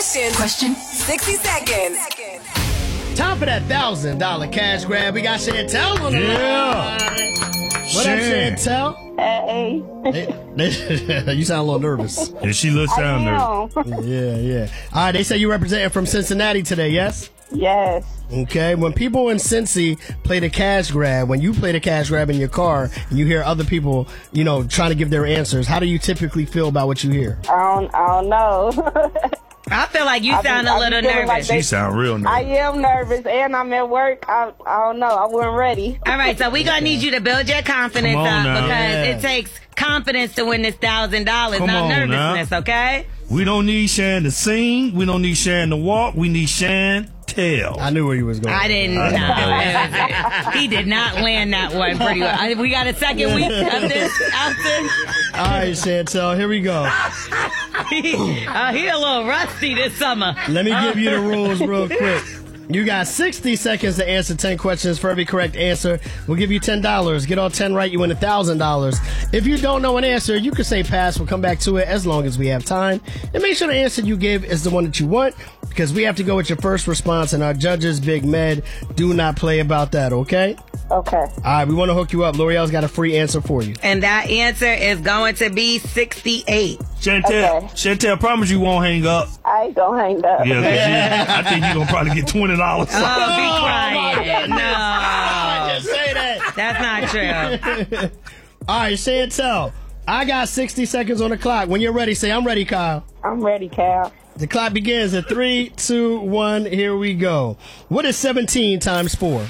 Question. 60 seconds. Time for that $1,000 cash grab. We got Chantel on the line. What up, Chantel? Hey. You sound a little nervous. Yeah, she looks sound nervous. Yeah. All right, they say you're representing from Cincinnati today, yes? Yes. Okay, when people in Cincy play the cash grab, when you play the cash grab in your car and you hear other people, trying to give their answers, how do you typically feel about what you hear? I don't know. I feel like you sound a little nervous. Like She sound real nervous. I am nervous, and I'm at work. I don't know. I wasn't ready. All right, so we're going to need you to build your confidence Come on up now. because it takes confidence to win this $1,000, not Come on nervousness, now. okay? We don't need Shan to sing. We don't need Shan to walk. We need Shan tell. I knew where he was going. I didn't know. He did not land that one pretty well. We got a second week of this out there. All right, Chantel, here we go. He a little rusty this summer. Let me give you the rules real quick. You got 60 seconds to answer 10 questions. For every correct answer, we'll give you $10. Get all 10 right, you win $1,000. If you don't know an answer, you can say pass. We'll come back to it as long as we have time. And make sure the answer you give is the one that you want, because we have to go with your first response, and our judges, Big Med, do not play about that, okay? Okay. All right, we want to hook you up. L'Oreal's got a free answer for you. And that answer is going to be 68. Chantel, promise you won't hang up. I ain't gonna hang up. Yeah, I think you're going to probably get $20. Oh, be quiet. No. Just say that. That's not true. All right, Chantel, I got 60 seconds on the clock. When you're ready, say, I'm ready, Kyle. I'm ready, Cal. The clock begins at 3, 2, 1. Here we go. What is 17 times 4?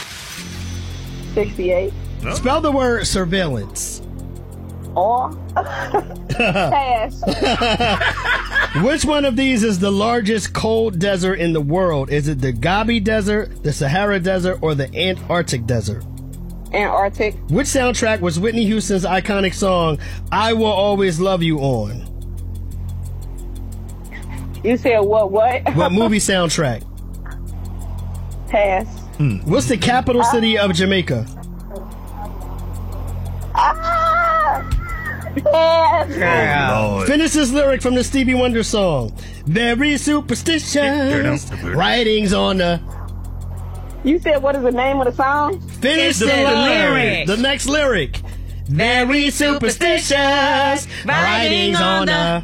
68. Spell the word surveillance. Or pass. Which one of these is the largest cold desert in the world? Is it the Gobi Desert, the Sahara Desert, or the Antarctic Desert? Antarctic. Which soundtrack was Whitney Houston's iconic song, I Will Always Love You on? You said what? What movie soundtrack? Pass. What's the capital city of Jamaica? Pass. Lord. Finish this lyric from the Stevie Wonder song. Very superstitious writings on the... You said what is the name of the song? Finish the lyric. The next lyric. Very superstitious writings on the...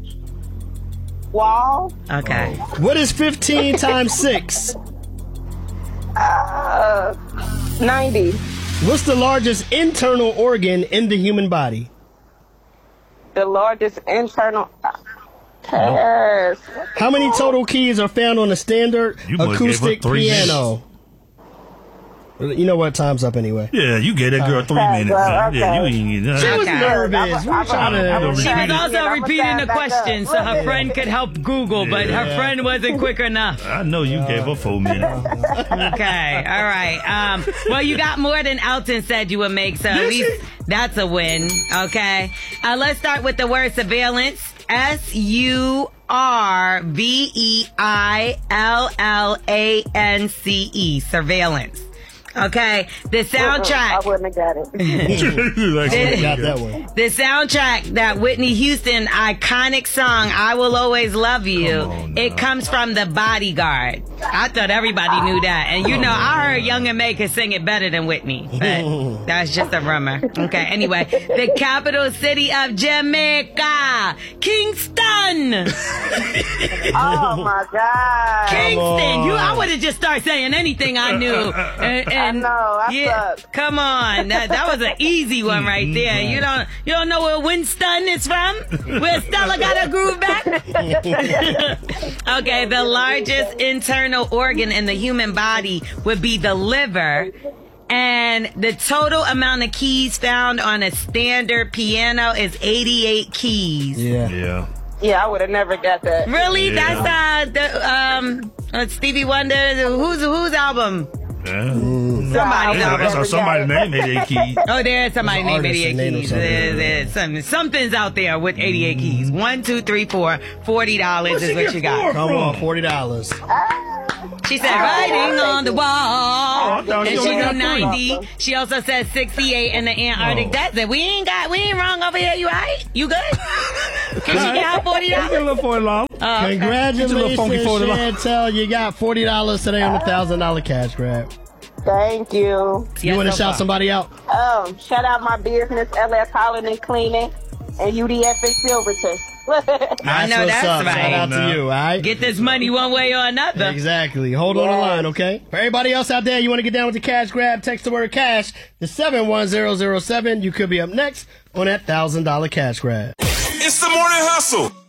Wall. Okay. What is 15 times 6? 90. What's the largest internal organ in the human body? The largest internal. Pass. How many total keys are found on a standard You must gave acoustic her 3 piano? You know what? Time's up anyway. Yeah, you gave that girl 3 minutes. okay. Yeah, you ain't get She was Okay. nervous. We were trying to... She was also I'ma repeating sign the back question up. so her friend could help Google, but her friend wasn't quick enough. I know you gave her 4 minutes. Okay, all right. Well, you got more than Elton said you would make, so at least that's a win. Okay. Let's start with the word surveillance. SURVEILLANCE. Surveillance. Okay, the I soundtrack. wouldn't have got it. Got that one. The soundtrack, that Whitney Houston iconic song, I Will Always Love You, it comes from The Bodyguard. I thought everybody knew that. And I heard Young M.A. could sing it better than Whitney. But that's just a rumor. Okay, anyway. The capital city of Jamaica, Kingston. Oh my God. Kingston. I would have just started saying anything I knew. I know. I suck. Come on. That was an easy one right there. You don't know where Winston is from? Where Stella got her groove back? Okay, the largest internal organ in the human body would be the liver. And the total amount of keys found on a standard piano is 88 keys. Yeah. Yeah, I would have never got that. Really? Yeah. That's Stevie Wonder. Whose album? Yeah. Somebody's album. That's how somebody named 88 keys. Oh, there's somebody named artist 88 named keys. something. Something's out there with 88 keys. 1, 2, 3, 4. $40 is what you got. Come on, $40. She said writing on the wall. I thought And she she only knew got 90. She also said 68 in the Antarctic desert. We ain't wrong over here. You right? You good? Can she have $40? Get a little $40. Congratulations, funky $40. Chantel. You got $40 today on the $1,000 cash grab. Thank you. You want to shout somebody out? Shout out my business, LS Holland and Cleaning, and UDF in Silverton. I know what's that's up. right. Shout out to you, all right? Get this money one way or another. Exactly. Hold on the line, okay? For everybody else out there, you want to get down with the cash grab, text the word cash to 71007. You could be up next on that $1,000 cash grab. It's the Morning Hustle.